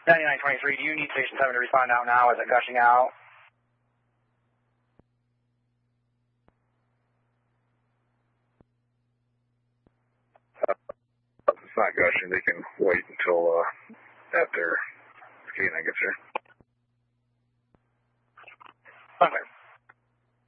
9923, do you need Station 7 to respond out now? Is it gushing out? It's not gushing. They can wait until after K9 gets here. Okay.